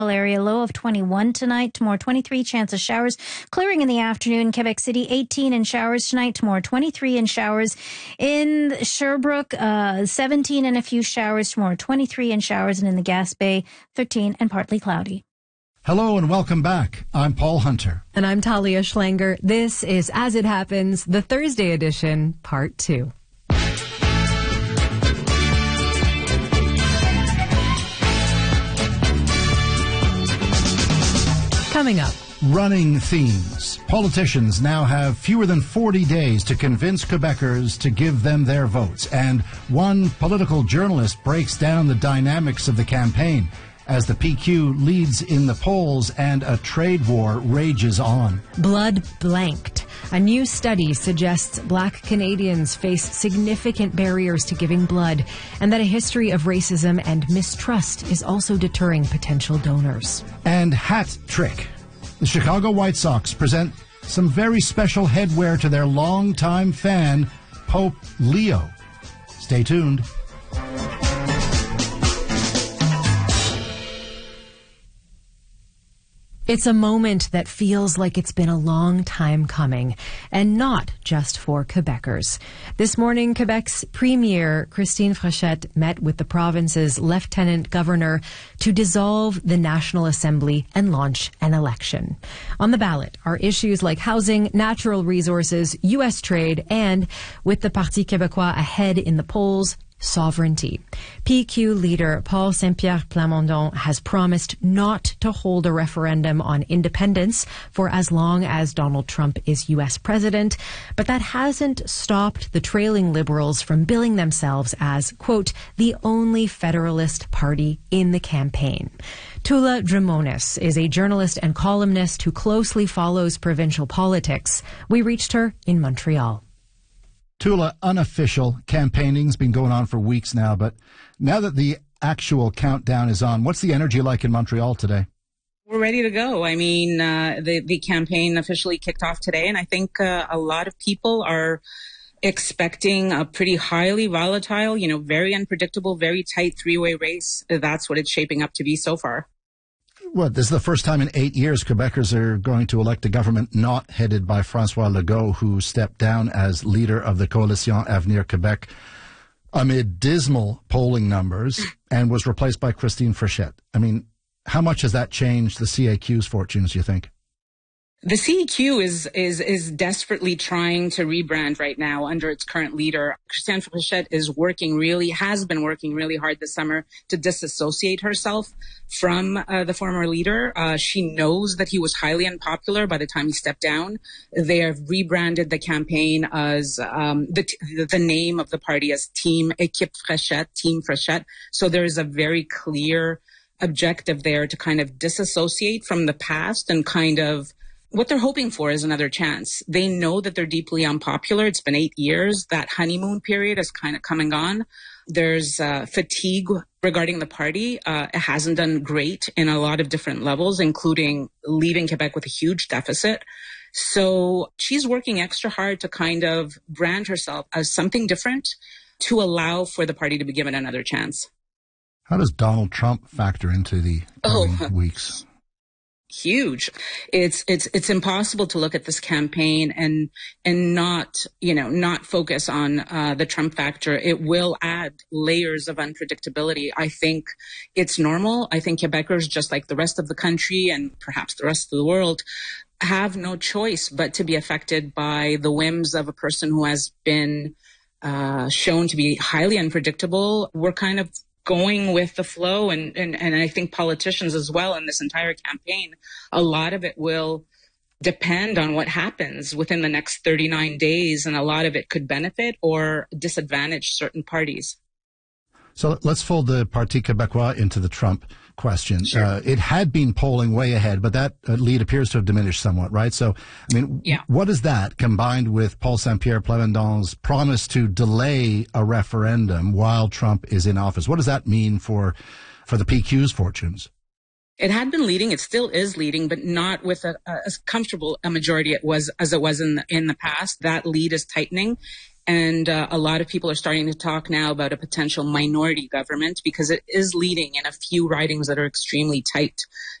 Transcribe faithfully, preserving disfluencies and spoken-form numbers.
area, low of twenty-one tonight, tomorrow twenty-three, chance of showers, clearing in the afternoon. Quebec City, eighteen and showers tonight, tomorrow twenty-three and showers. In Sherbrooke, uh, seventeen and a few showers, tomorrow twenty-three and showers, and in the Gaspé, thirteen and partly cloudy. Hello and welcome back. I'm Paul Hunter. And I'm Talia Schlanger. This is As It Happens, the Thursday edition, part two. Coming up. Running themes. Politicians now have fewer than forty days to convince Quebecers to give them their votes. And one political journalist breaks down the dynamics of the campaign as the P Q leads in the polls and a trade war rages on. Blood blanked. A new study suggests Black Canadians face significant barriers to giving blood, and that a history of racism and mistrust is also deterring potential donors. And hat trick. The Chicago White Sox present some very special headwear to their longtime fan, Pope Leo. Stay tuned. It's a moment that feels like it's been a long time coming, and not just for Quebecers. This morning, Quebec's Premier, Christine Frechette, met with the province's Lieutenant Governor to dissolve the National Assembly and launch an election. On the ballot are issues like housing, natural resources, U S trade, and, with the Parti Québécois ahead in the polls, sovereignty. P Q leader Paul Saint-Pierre Plamondon has promised not to hold a referendum on independence for as long as Donald Trump is U S president, but that hasn't stopped the trailing Liberals from billing themselves as, quote, the only Federalist party in the campaign. Tula Drimonis is a journalist and columnist who closely follows provincial politics. We reached her in Montreal. Tula, unofficial campaigning's been going on for weeks now, but now that the actual countdown is on, what's the energy like in Montreal today? We're ready to go. I mean, uh, the, the campaign officially kicked off today, and I think uh, a lot of people are expecting a pretty highly volatile, you know, very unpredictable, very tight three-way race. That's what it's shaping up to be so far. What, this is the first time in eight years Quebecers are going to elect a government not headed by François Legault, who stepped down as leader of the Coalition Avenir Québec amid dismal polling numbers and was replaced by Christine Frechette. I mean, how much has that changed the C A Q's fortunes, you think? The C E Q is is is desperately trying to rebrand right now under its current leader. Christine Frechette is working really, has been working really hard this summer to disassociate herself from uh, the former leader. Uh, she knows that he was highly unpopular by the time he stepped down. They have rebranded the campaign as um, the the name of the party as Team Équipe Frechette, Team Frechette. So there is a very clear objective there to kind of disassociate from the past and kind of what they're hoping for is another chance. They know that they're deeply unpopular. It's been eight years. That honeymoon period is kind of come and gone. There's uh, fatigue regarding the party. Uh, it hasn't done great in a lot of different levels, including leaving Quebec with a huge deficit. So she's working extra hard to kind of brand herself as something different to allow for the party to be given another chance. How does Donald Trump factor into the coming oh. weeks? Huge. It's, it's, it's impossible to look at this campaign and, and not, you know, not focus on, uh, the Trump factor. It will add layers of unpredictability. I think it's normal. I think Quebecers, just like the rest of the country and perhaps the rest of the world, have no choice but to be affected by the whims of a person who has been, uh, shown to be highly unpredictable. We're kind of going with the flow, and, and, and I think politicians as well in this entire campaign, a lot of it will depend on what happens within the next thirty-nine days, and a lot of it could benefit or disadvantage certain parties. So let's fold the Parti Québécois into the Trump question. Sure. Uh, it had been polling way ahead, but that uh, lead appears to have diminished somewhat, right? So, I mean, yeah. what is that combined with Paul Saint-Pierre Plamondon's promise to delay a referendum while Trump is in office? What does that mean for, for the P Q's fortunes? It had been leading. It still is leading, but not with a, a, as comfortable a majority it was as it was in the, in the past. That lead is tightening. And uh, a lot of people are starting to talk now about a potential minority government because it is leading in a few ridings that are extremely tight.